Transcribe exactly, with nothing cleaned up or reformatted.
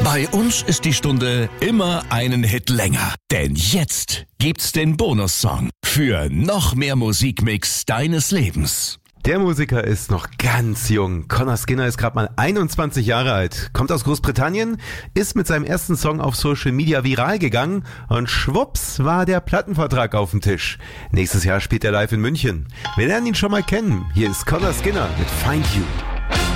Bei uns ist die Stunde immer einen Hit länger. Denn jetzt gibt's den Bonussong für noch mehr Musikmix deines Lebens. Der Musiker ist noch ganz jung. Conor Skinner ist gerade mal einundzwanzig Jahre alt, kommt aus Großbritannien, ist mit seinem ersten Song auf Social Media viral gegangen und schwupps war der Plattenvertrag auf dem Tisch. Nächstes Jahr spielt er live in München. Wir lernen ihn schon mal kennen. Hier ist Conor Skinner mit Find You.